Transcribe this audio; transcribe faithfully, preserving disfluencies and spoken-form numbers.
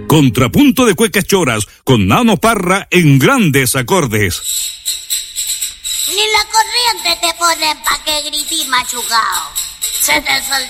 Contrapunto de cuecas choras con Nano Parra en grandes acordes. Ni la corriente te ponen pa' que grití machucao. Se te soltó